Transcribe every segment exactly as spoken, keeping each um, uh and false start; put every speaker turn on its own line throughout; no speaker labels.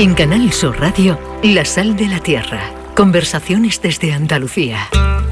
En Canal Sur Radio, La Sal de la Tierra. Conversaciones desde Andalucía.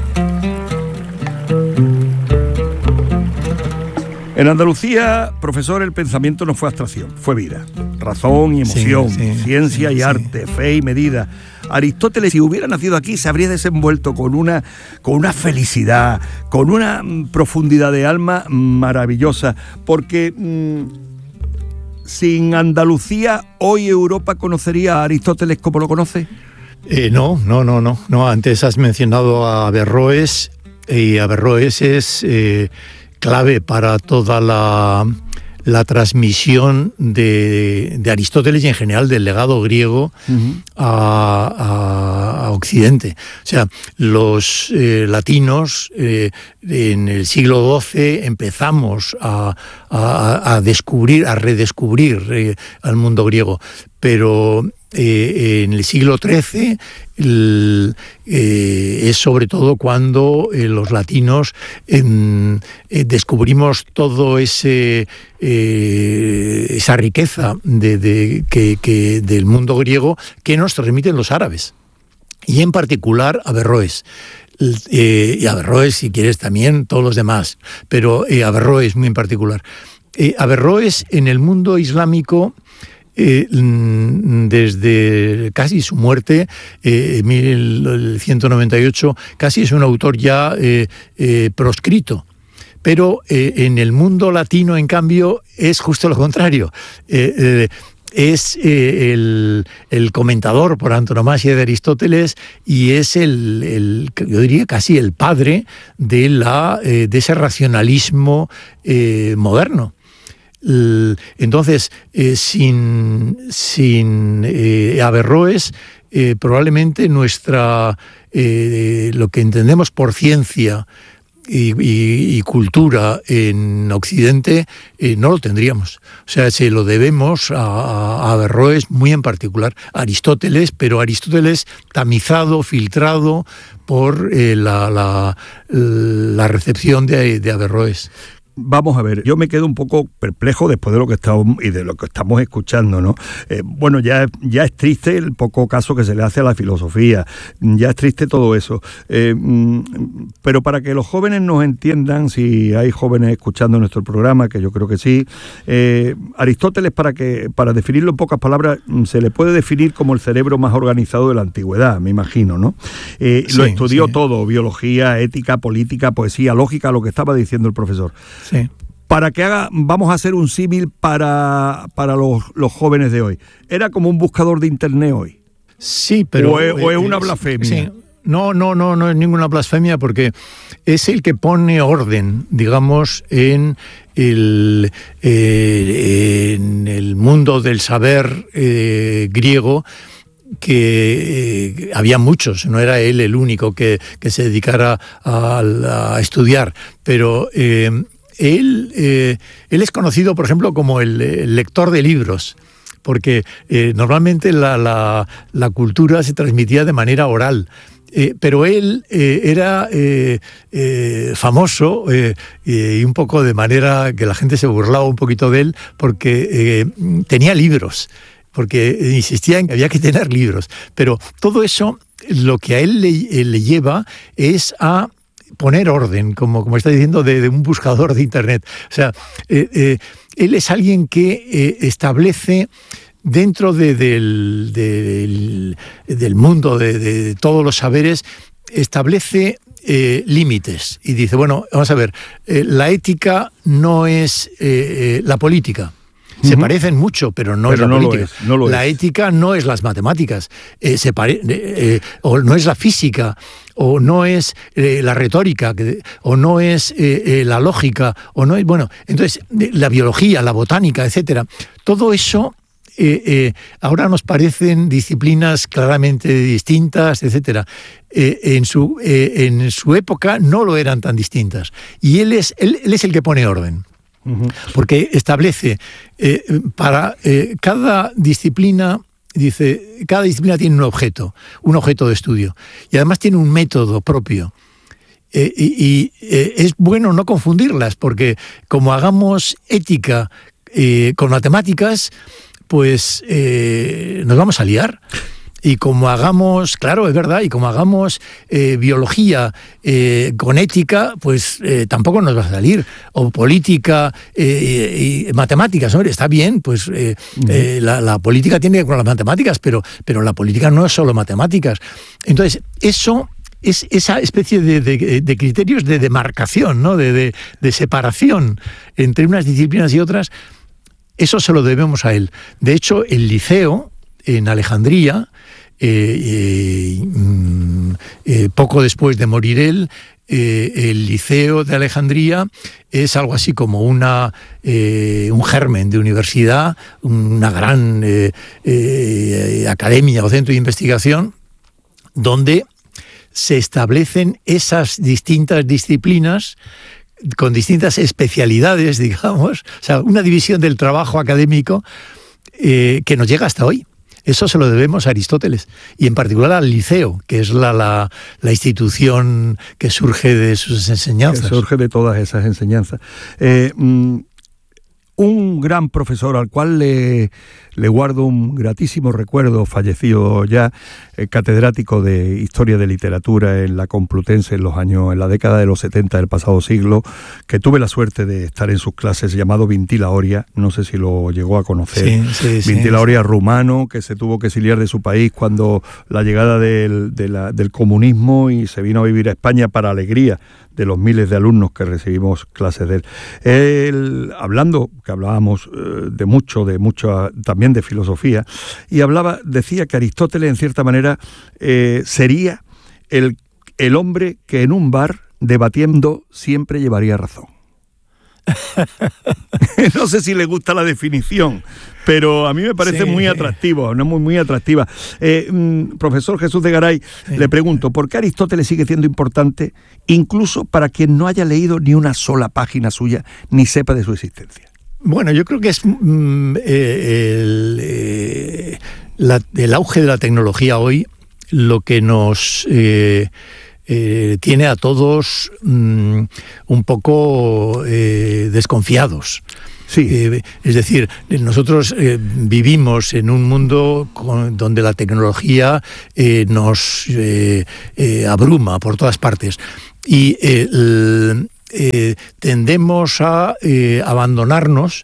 En Andalucía, profesor, el pensamiento no fue abstracción, fue vida. Razón y emoción,
sí, sí,
ciencia
sí,
y
sí.
arte, fe y medida. Aristóteles, si hubiera nacido aquí, se habría desenvuelto con una, con una felicidad, con una mm, profundidad de alma maravillosa, porque mmm, sin Andalucía, hoy Europa conocería a Aristóteles como lo conoce.
Eh, no, no, no, no, no. Antes has mencionado a Averroes, y Averroes es eh, clave para toda la, la transmisión de, de Aristóteles y en general del legado griego uh-huh. a, a, a Occidente. O sea, los eh, latinos eh, en el siglo doce empezamos a, a, a descubrir, a redescubrir eh, al mundo griego, pero Eh, en el siglo trece el, eh, es sobre todo cuando eh, los latinos eh, eh, descubrimos todo ese eh, esa riqueza de, de, que, que del mundo griego que nos transmiten los árabes, y en particular Averroes. Eh, y Averroes, si quieres, también todos los demás, pero eh, Averroes muy en particular. Eh, Averroes en el mundo islámico, Eh, desde casi su muerte, eh, en mil ciento noventa y ocho, casi es un autor ya eh, eh, proscrito. Pero eh, en el mundo latino, en cambio, es justo lo contrario. Eh, eh, es eh, el, el comentador por antonomasia de Aristóteles y es el, el yo diría casi el padre de, la, eh, de ese racionalismo eh, moderno. Entonces, eh, sin, sin eh, Averroes, eh, probablemente nuestra eh, lo que entendemos por ciencia y, y, y cultura en Occidente eh, no lo tendríamos. O sea, se lo debemos a, a Averroes muy en particular, a Aristóteles, pero Aristóteles tamizado, filtrado por eh, la, la, la recepción de, de Averroes.
Vamos a ver, yo me quedo un poco perplejo después de lo que estamos y de lo que estamos escuchando, ¿no? Eh, bueno, ya, ya es triste el poco caso que se le hace a la filosofía, ya es triste todo eso. Eh, pero para que los jóvenes nos entiendan, si hay jóvenes escuchando nuestro programa, que yo creo que sí, eh, Aristóteles, para que para definirlo en pocas palabras, se le puede definir como el cerebro más organizado de la antigüedad, me imagino, ¿no? Eh, sí, lo estudió sí. todo, biología, ética, política, poesía, lógica, lo que estaba diciendo el profesor.
Sí.
Para que haga, vamos a hacer un símil para, para los, los jóvenes de hoy. ¿Era como un buscador de internet hoy?
Sí, pero...
¿O es, o es una blasfemia?
Sí. No, no, no, no es ninguna blasfemia, porque es el que pone orden, digamos, en el, eh, en el mundo del saber eh, griego, que eh, había muchos, no era él el único que, que se dedicara a, a estudiar, pero... Eh, Él, eh, él es conocido, por ejemplo, como el, el lector de libros, porque eh, normalmente la, la, la cultura se transmitía de manera oral. Eh, pero él eh, era eh, eh, famoso eh, y un poco de manera que la gente se burlaba un poquito de él, porque eh, tenía libros, porque insistía en que había que tener libros. Pero todo eso, lo que a él le, le lleva es a poner orden, como, como está diciendo, de, de un buscador de internet. O sea, eh, eh, él es alguien que eh, establece dentro de, del, del, del mundo de, de todos los saberes, establece eh, límites y dice, bueno, vamos a ver, eh, la ética no es eh, eh, la política. Se uh-huh. parecen mucho, pero no pero es la
no
política.
Lo es, no lo
la
es.
ética no es las matemáticas, eh, se pare- eh, o no es la física, o no es eh, la retórica, o no es eh, eh, la lógica, o no es, bueno, entonces la biología, la botánica, etcétera. Todo eso eh, eh, ahora nos parecen disciplinas claramente distintas, etcétera. Eh, en su eh, en su época no lo eran tan distintas, y él es él, él es el que pone orden. Porque establece eh, para eh, cada disciplina, dice, cada disciplina tiene un objeto, un objeto de estudio, y además tiene un método propio. Eh, y y eh, es bueno no confundirlas, porque como hagamos ética eh, con matemáticas, pues eh, nos vamos a liar. Y como hagamos, claro, es verdad, y como hagamos eh, biología eh, con ética, pues eh, tampoco nos va a salir. O política eh, y matemáticas, hombre, está bien, pues eh, uh-huh. eh, la, la política tiene que ver con las matemáticas, pero, pero la política no es solo matemáticas. Entonces, eso es esa especie de, de, de criterios de demarcación, ¿no? de, de, de separación entre unas disciplinas y otras, eso se lo debemos a él. De hecho, el liceo en Alejandría, eh, eh, eh, poco después de morir él, eh, el Liceo de Alejandría es algo así como una, eh, un germen de universidad, una gran eh, eh, academia o centro de investigación, donde se establecen esas distintas disciplinas con distintas especialidades, digamos, o sea, una división del trabajo académico eh, que nos llega hasta hoy. Eso se lo debemos a Aristóteles, y en particular al Liceo, que es la, la, la institución que surge de sus enseñanzas.
Que surge de todas esas enseñanzas. Eh, mm, un gran profesor al cual le, le guardo un gratísimo recuerdo, fallecido ya, eh, catedrático de Historia de Literatura en la Complutense en los años, en la década de los setenta del pasado siglo, que tuve la suerte de estar en sus clases, llamado Vintila Oria, no sé si lo llegó a conocer. Sí, sí, Vintila sí, Oria, sí. rumano, que se tuvo que exiliar de su país cuando la llegada del, de la, del comunismo, y se vino a vivir a España para alegría de los miles de alumnos que recibimos clases de él. Él, hablando, que hablábamos eh, de mucho, de mucho, también de filosofía, y hablaba, decía que Aristóteles, en cierta manera, eh, sería el, el hombre que en un bar, debatiendo, siempre llevaría razón. No sé si le gusta la definición, pero a mí me parece sí, muy atractivo, no muy, muy atractiva. Eh, mm, profesor Jesús de Garay, sí. le pregunto, ¿por qué Aristóteles sigue siendo importante, incluso para quien no haya leído ni una sola página suya, ni sepa de su existencia?
Bueno, yo creo que es mm, eh, el, eh, la, el auge de la tecnología hoy lo que nos... Eh, Eh, tiene a todos mmm, un poco eh, desconfiados.
Sí.
Eh, es decir, nosotros eh, vivimos en un mundo con, donde la tecnología eh, nos eh, eh, abruma por todas partes, y eh, el, eh, tendemos a eh, abandonarnos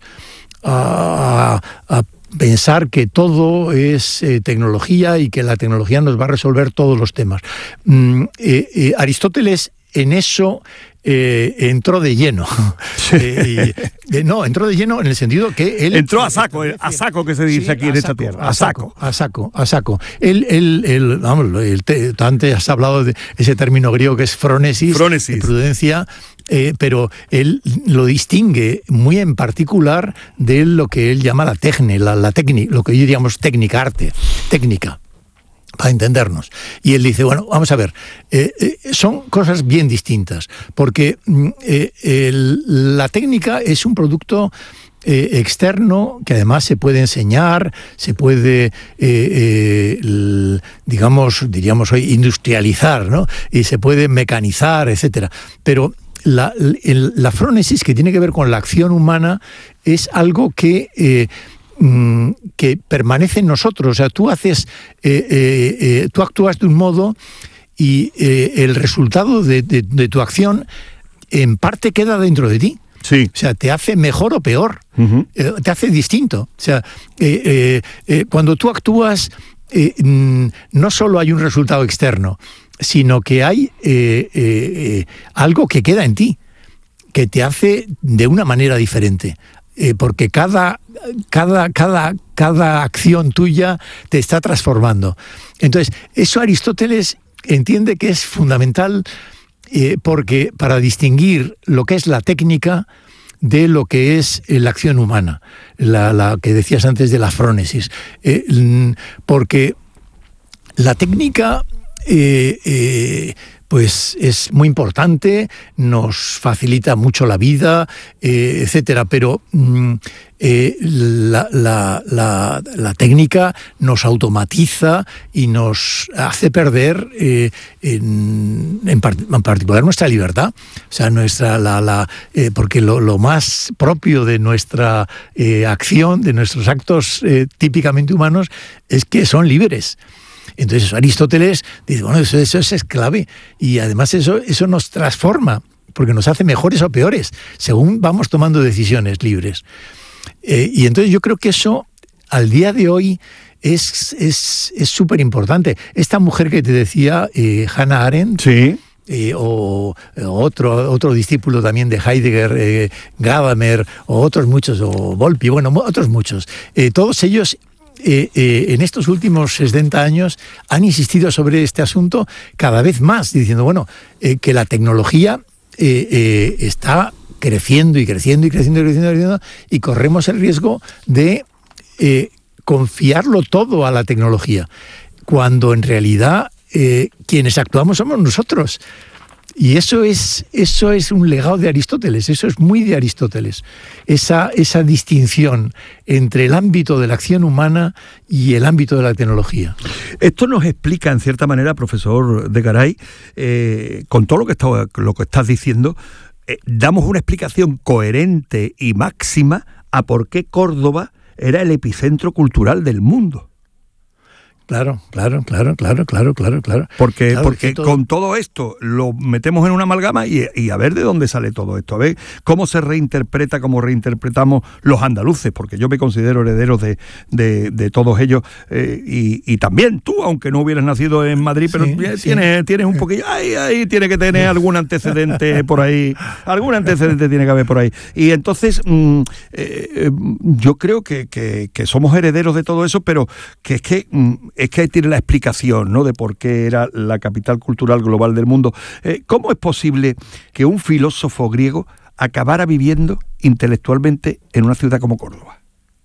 a, a, a pensar que todo es eh, tecnología y que la tecnología nos va a resolver todos los temas. Mm, eh, eh, Aristóteles en eso eh, entró de lleno. Sí. Eh, y, eh, no, entró de lleno en el sentido que él...
Entró a saco, a saco que se dice sí, aquí en esta tierra.
A saco, a saco, a saco. Él, él, él vamos, él te, antes has hablado de ese término griego que es phronesis,
phronesis.
prudencia, eh, pero él lo distingue muy en particular de lo que él llama la tecne, la, la técnica, lo que diríamos técnica, arte, técnica, para entendernos. Y él dice, bueno, vamos a ver, eh, eh, son cosas bien distintas, porque eh, el, la técnica es un producto eh, externo que además se puede enseñar, se puede, eh, eh, el, digamos, diríamos hoy, industrializar, ¿no? Y se puede mecanizar, etcétera. Pero la, el, la phronesis, que tiene que ver con la acción humana, es algo que... Eh, que permanece en nosotros. O sea, tú haces, eh, eh, eh, tú actúas de un modo y eh, el resultado de, de, de tu acción en parte queda dentro de ti.
Sí.
O sea, te hace mejor o peor, uh-huh. eh, te hace distinto. O sea, eh, eh, eh, cuando tú actúas, eh, no solo hay un resultado externo, sino que hay eh, eh, eh, algo que queda en ti, que te hace de una manera diferente. Eh, porque cada, cada, cada, cada acción tuya te está transformando. Entonces, eso Aristóteles entiende que es fundamental eh, porque para distinguir lo que es la técnica de lo que es eh, la acción humana, la, la que decías antes de la phronesis. Eh, porque la técnica... Eh, eh, pues es muy importante, nos facilita mucho la vida, eh, etcétera, pero mm, eh, la, la, la, la técnica nos automatiza y nos hace perder eh, en, en, part, en particular nuestra libertad, o sea, nuestra la, la eh, porque lo, lo más propio de nuestra eh, acción, de nuestros actos eh, típicamente humanos, es que son libres. Entonces Aristóteles dice, bueno, eso, eso es clave, y además eso, eso nos transforma, porque nos hace mejores o peores, según vamos tomando decisiones libres. Eh, y entonces yo creo que eso, al día de hoy, es es es súper importante. Esta mujer que te decía, eh, Hannah Arendt,
sí.
Eh, o, o otro otro discípulo también de Heidegger, eh, Gadamer, o otros muchos, o Volpi, bueno, otros muchos, eh, todos ellos Eh, eh, en estos últimos sesenta años han insistido sobre este asunto cada vez más, diciendo, bueno, eh, que la tecnología eh, eh, está creciendo y creciendo y creciendo y creciendo y creciendo, y corremos el riesgo de eh, confiarlo todo a la tecnología, cuando en realidad eh, quienes actuamos somos nosotros. Y eso es, eso es un legado de Aristóteles, eso es muy de Aristóteles, esa, esa distinción entre el ámbito de la acción humana y el ámbito de la tecnología.
Esto nos explica, en cierta manera, profesor de Garay, eh, con todo lo que, está, lo que estás diciendo, eh, damos una explicación coherente y máxima a por qué Córdoba era el epicentro cultural del mundo.
Claro, claro, claro, claro, claro, claro, claro.
Porque,
claro,
porque
todo...
con todo esto lo metemos en una amalgama y, y a ver de dónde sale todo esto, a ver cómo se reinterpreta, cómo reinterpretamos los andaluces, porque yo me considero heredero de, de, de todos ellos, eh, y, y también tú, aunque no hubieras nacido en Madrid, pero sí, tienes, sí. tienes un poquillo, ahí, ahí tiene que tener algún antecedente por ahí, algún antecedente tiene que haber por ahí. Y entonces mmm, eh, yo creo que, que, que somos herederos de todo eso, pero que es que... Mmm, es que ahí tiene la explicación, ¿no?, de por qué era la capital cultural global del mundo. Eh, ¿Cómo es posible que un filósofo griego acabara viviendo intelectualmente en una ciudad como Córdoba?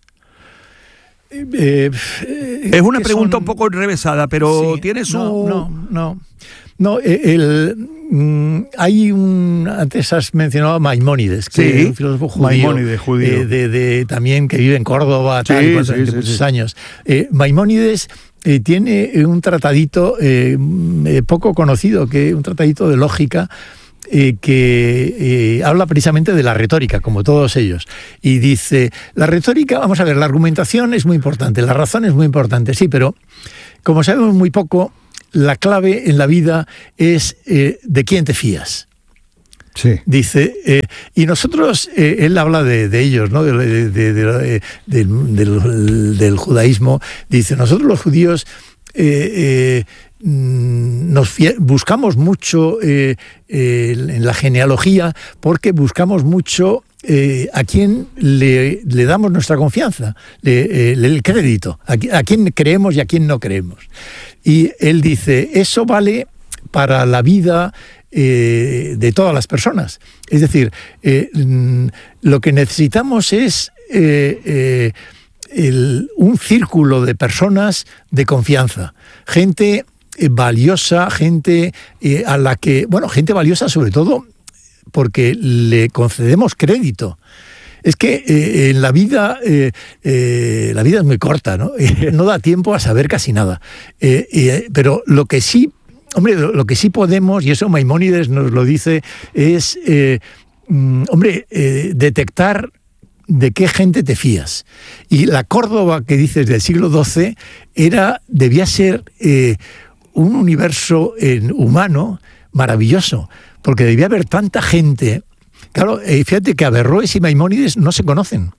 Eh, eh,
es una pregunta
son...
un poco enrevesada, pero
sí,
tiene su...
No, no, no. no el, mm, hay un... Antes has mencionado a Maimónides, que
sí,
es un filósofo judío,
Maimónides, judío.
Eh, de, de, también que vive en Córdoba,
sí,
tal, sí,
sí,
durante
sí,
muchos
sí.
años. Eh, Maimónides eh, tiene un tratadito eh, poco conocido, que un tratadito de lógica, Eh, que eh, habla precisamente de la retórica, como todos ellos. Y dice, la retórica, vamos a ver, la argumentación es muy importante, la razón es muy importante, sí, pero como sabemos muy poco, la clave en la vida es eh, de quién te fías.
Sí.
Dice, eh, y nosotros, eh, él habla de, de ellos, ¿no? de, de, de, de, de, del, del, del judaísmo, dice, nosotros los judíos eh, eh, nos fie- buscamos mucho eh, eh, en la genealogía, porque buscamos mucho eh, a quién le, le damos nuestra confianza, le, eh, el crédito, a, a quién creemos y a quién no creemos. Y él dice, eso vale para la vida eh, de todas las personas. Es decir, eh, lo que necesitamos es eh, eh, el, un círculo de personas de confianza, gente valiosa, gente eh, a la que, bueno, gente valiosa sobre todo porque le concedemos crédito. Es que eh, en la vida, eh, eh, la vida es muy corta, ¿no? No da tiempo a saber casi nada. Eh, eh, pero lo que sí, hombre, lo que sí podemos, y eso Maimónides nos lo dice, es, eh, mm, hombre, eh, detectar de qué gente te fías. Y la Córdoba que dices del siglo doce era, debía ser eh, un universo eh, humano maravilloso, porque debía haber tanta gente. Claro, eh, fíjate que Averroes y Maimónides no se conocen.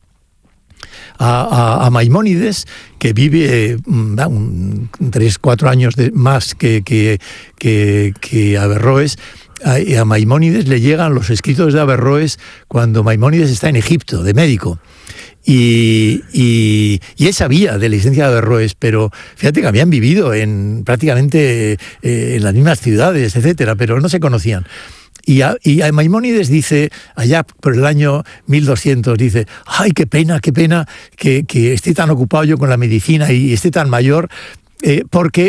A, a, a Maimónides, que vive eh, un, tres, cuatro años de, más que, que, que, que Averroes, a, a Maimónides le llegan los escritos de Averroes cuando Maimónides está en Egipto, de médico. Y, y, y él sabía de la existencia de Averroes, pero fíjate que habían vivido en prácticamente eh, en las mismas ciudades, etcétera, pero no se conocían. Y a, y a Maimónides dice, allá por el año mil doscientos, dice, ay, qué pena, qué pena que, que esté tan ocupado yo con la medicina y esté tan mayor, eh, porque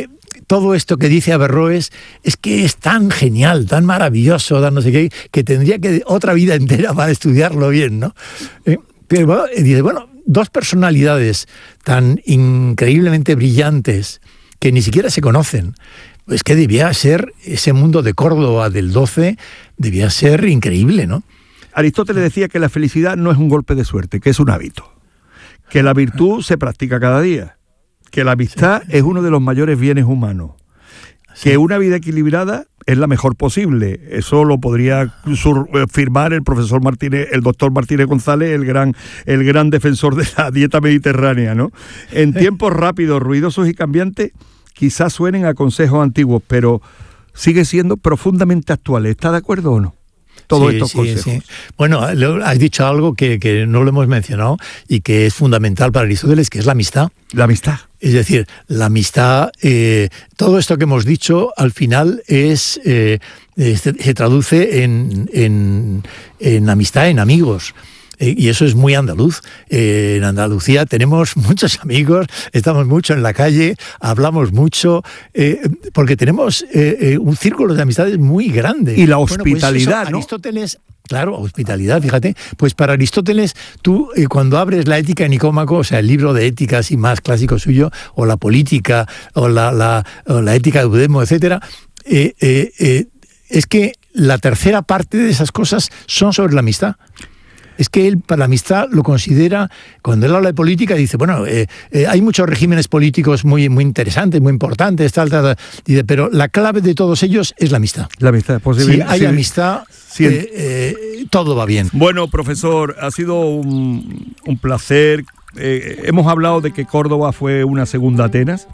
todo esto que dice Averroes es que es tan genial, tan maravilloso, tan no sé qué, que tendría que otra vida entera para estudiarlo bien, ¿no? Eh, pero bueno, dice, bueno, dos personalidades tan increíblemente brillantes que ni siquiera se conocen. Es que debía ser, ese mundo de Córdoba del doce, debía ser increíble, ¿no?
Aristóteles decía que la felicidad no es un golpe de suerte, que es un hábito. Que la virtud se practica cada día. Que la amistad sí. es uno de los mayores bienes humanos. Sí. Que una vida equilibrada es la mejor posible. Eso lo podría firmar el profesor Martínez, el doctor Martínez González, el gran, el gran defensor de la dieta mediterránea, ¿no? En tiempos rápidos, ruidosos y cambiantes, quizás suenen a consejos antiguos, pero sigue siendo profundamente actual. ¿Está de acuerdo o no? Todos
sí,
estos
sí,
consejos.
Sí. Bueno, has dicho algo que, que no lo hemos mencionado y que es fundamental para Aristóteles, que es la amistad.
La amistad.
Es decir, la amistad, eh, todo esto que hemos dicho, al final es eh, se, se traduce en, en, en amistad, en amigos. Y eso es muy andaluz. Eh, en Andalucía tenemos muchos amigos, estamos mucho en la calle, hablamos mucho, eh, porque tenemos eh, eh, un círculo de amistades muy grande.
Y la hospitalidad,
bueno, pues eso,
¿no?
Aristóteles, claro, hospitalidad, fíjate. Pues para Aristóteles, tú eh, cuando abres la Ética de Nicómaco, o sea, el libro de ética así más clásico suyo, o la política, o la, la, o la ética de Eudemo, etcétera, eh, eh, eh, es que la tercera parte de esas cosas son sobre la amistad. Es que él para la amistad lo considera, cuando él habla de política, dice, bueno, eh, eh, hay muchos regímenes políticos muy, muy interesantes, muy importantes, tal, tal, tal, dice, pero la clave de todos ellos es la amistad.
La amistad, posible.
Si hay
sí,
amistad,
sí.
eh, eh, todo va bien.
Bueno, profesor, ha sido un, un placer. Eh, hemos hablado de que Córdoba fue una segunda Atenas,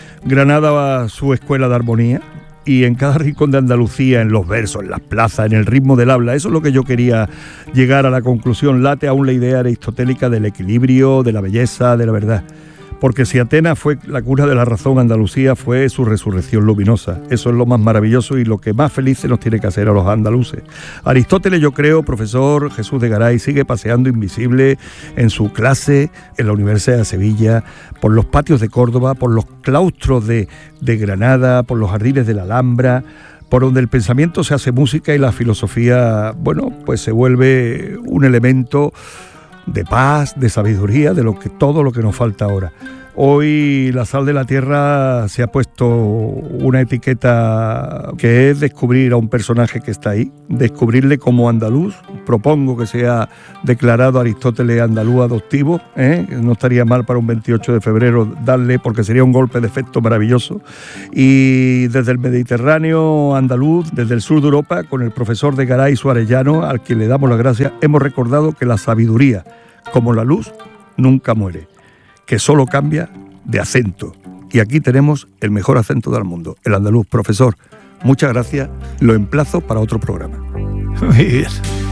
Granada su escuela de armonía, y en cada rincón de Andalucía, en los versos, en las plazas, en el ritmo del habla. Eso es lo que yo quería llegar a la conclusión. Late aún la idea aristotélica del equilibrio, de la belleza, de la verdad. Porque si Atenas fue la cuna de la razón, Andalucía fue su resurrección luminosa. Eso es lo más maravilloso y lo que más felices nos tiene que hacer a los andaluces. Aristóteles, yo creo, profesor Jesús de Garay, sigue paseando invisible en su clase en la Universidad de Sevilla, por los patios de Córdoba, por los claustros de, de Granada, por los jardines de la Alhambra, por donde el pensamiento se hace música y la filosofía, bueno, pues se vuelve un elemento de paz, de sabiduría, de lo que todo lo que nos falta ahora. Hoy La Sal de la Tierra se ha puesto una etiqueta que es descubrir a un personaje que está ahí, descubrirle como andaluz. Propongo que sea declarado Aristóteles andaluz adoptivo, ¿eh? No estaría mal para un veintiocho de febrero darle, porque sería un golpe de efecto maravilloso. Y desde el Mediterráneo andaluz, desde el sur de Europa, con el profesor de Garay Suarellano, al que le damos las gracias, hemos recordado que la sabiduría, como la luz, nunca muere, que solo cambia de acento. Y aquí tenemos el mejor acento del mundo, el andaluz. Profesor, muchas gracias. Lo emplazo para otro programa.
Muy bien.